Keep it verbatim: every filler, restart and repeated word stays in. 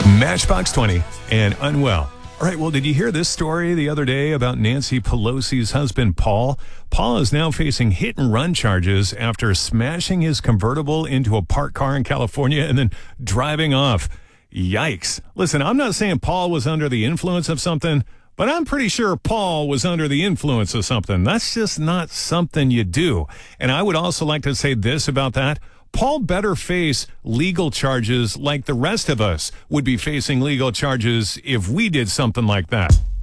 Matchbox twenty and Unwell. All right, well, did you hear this story the other day about Nancy Pelosi's husband, Paul? Paul is now facing hit and run charges after smashing his convertible into a parked car in California and then driving off. Yikes. Listen, I'm not saying Paul was under the influence of something, but I'm pretty sure Paul was under the influence of something. That's just not something you do. And I would also like to say this about that. Paul better face legal charges like the rest of us would be facing legal charges if we did something like that.